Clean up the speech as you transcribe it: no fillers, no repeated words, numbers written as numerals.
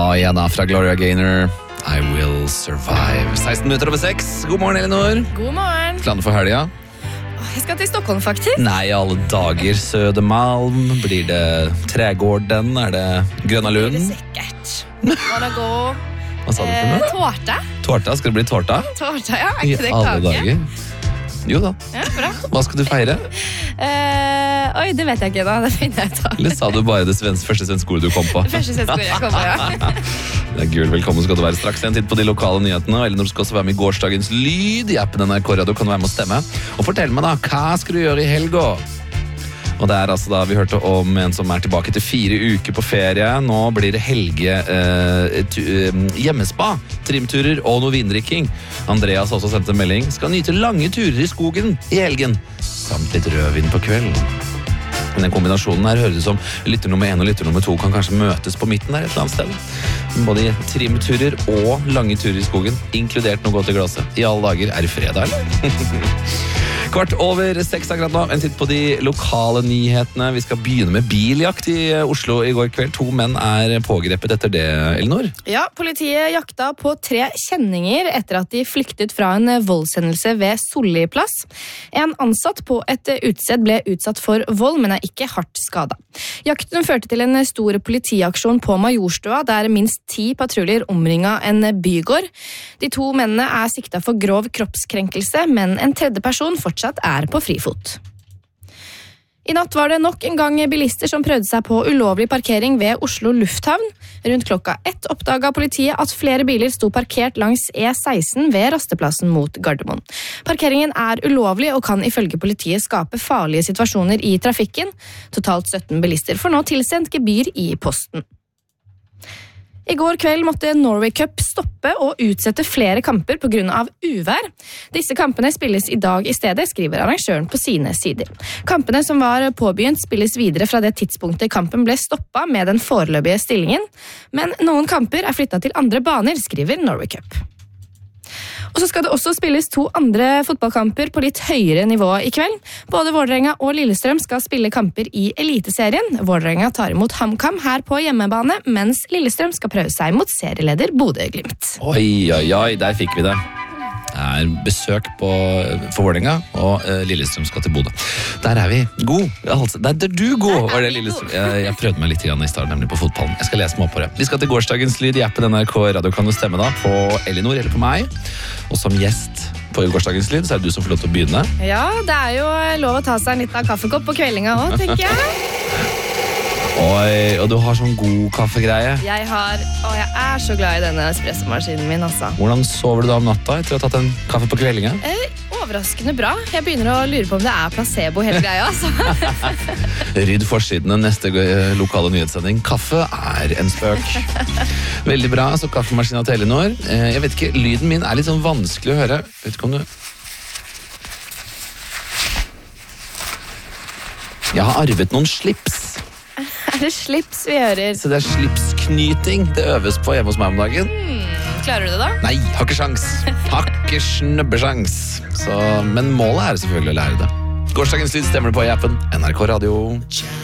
ja da, fra Gloria Gaynor. I will survive. 16 minutter over 6. God morgen, Elinor. God morgen. Planer for helga? Jeg skal til Stockholm, faktisk. Nei, alle dager. Södermalm. Blir det Trädgården? Er det Grønna Lund? Det blir sikkert. Må det gå Hva sa du for noe? tårta? Tårta? Skal det bli tårta? Tårta, ja. Er I ikke det alle kake? dager. Jo da. Ja, bra. Hva skal du feire? Oi, det vet jeg ikke da. Det finner jeg ut av. Eller sa du bare det første svenske ordet du kom på? Det første svenske jeg kom på, ja. Det er gul. Velkommen skal du være straks. En titt på de lokale nyhetene. Og Elinor skal også være med i gårsdagens lyd. I appen NRK Radio kan du være med å stemme. Og fortell meg da, hva skal du gjøre i helga? Og det er altså da vi hørte om en som er tilbake til 4 uker på ferie. Nå blir det helge hjemmespa, trimturer og noe vindrikking. Andreas har også sendt en melding. Skal nyte lange turer i skogen i helgen. Samt litt rødvin på kveld. Men den kombinasjonen her høres ut som lytter nummer 1 og lytter nummer 2 kan kanskje møtes på midten der et eller annet sted. Både trimturer og lange turer i skogen, inkludert noe godt i glasset. I alle dager er det fredag, eller? 6:15 akkurat nå. En titt på de lokale nyhetene. Vi skal begynne med biljakt i Oslo i går kveld. 2 menn er pågrepet etter det, Elinor. Ja, politiet jakta på 3 kjenninger etter at de flyktet fra en voldshendelse ved Solli plass. En ansatt på et utested ble utsatt for vold, men er ikke hardt skadet. Jakten førte til en stor politiaksjon på Majorstua, der minst 10 patruljer omringet en bygård. De 2 mennene er siktet for grov kroppskrenkelse, men en tredje person fortsatt er på frifot. I natt var det nok en gang bilister som prøvde seg på ulovlig parkering ved Oslo lufthavn. Rundt klokka 1 oppdaget politiet at flere biler sto parkert langs E16 ved rasteplassen mot Gardermoen. Parkeringen er ulovlig og kan ifølge politiet skape farlige situasjoner i trafikken. Totalt 17 bilister får nå tilsendt gebyr i posten. I går kveld måtte Norway Cup stoppe og utsette flere kamper på grunn av uvær. Disse kampene spilles i dag i stedet, skriver arrangøren på sine sider. Kampene som var påbegynt spilles videre fra det tidspunktet kampen ble stoppet med den foreløpige stillingen, men noen kamper er flyttet til andre baner, skriver Norway Cup. Og så skal det også spilles 2 andre fotballkamper på litt høyere nivå i kveld. Både Vålerenga og Lillestrøm skal spille kamper i Eliteserien. Vålerenga tar imot HamKam her på hjemmebane, mens Lillestrøm skal prøve seg mot serieleder Bodø/Glimt. Oi, der fikk vi det. Det er besøk for Vålerenga, og Lillestrøm skal til Bodø. Der er vi. God. Der er du god, var det Lillestrøm. Jeg prøvde meg litt i start, nemlig på fotballen. Jeg skal lese meg opp på det. Vi skal til gårsdagens lyd i appen NRK Radio. Kan du stemme da på Elinor eller på meg? Og som gjest på gårsdagens lyd, så er det du som får lov til å begynne. Ja, det er jo lov å ta seg en liten kaffekopp på kveldinga også, tenker jeg. Oi, og du har sånn god kaffegreie. Jeg er så glad i denne espressomaskinen min, altså. Hvordan sover du da om natta etter å ha tatt en kaffe på kveldinga? Overraskende bra. Jeg begynner å lure på om det er placebo hele greia, altså. Rydd forsidene neste lokale nyhetssending. Kaffe er en spøk. Veldig bra, så kaffemaskinen til Elinor. Jeg vet ikke, lyden min er litt sånn vanskelig å høre. Vet ikke om du... Jeg har arvet noen slips. Er det slips vi hører? Så det er slipsknyting. Det øves på hjemme hos meg om dagen. Klarer du det da? Nei, har ikke sjans. Har ikke snubbesjans. Men målet er selvfølgelig å lære det. Gårsdagens lyd stemmer det på i appen NRK Radio.